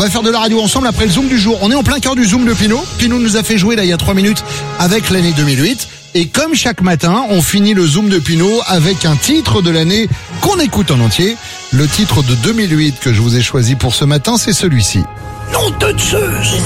va faire de la radio ensemble après le Zoom du jour. On est en plein cœur du Zoom de Pinot. Pinot nous a fait jouer là il y a 3 minutes avec l'année 2008. Et comme chaque matin, on finit le Zoom de Pinot avec un titre de l'année qu'on écoute en entier. Le titre de 2008 que je vous ai choisi pour ce matin, c'est celui-ci. Nom de Zeus!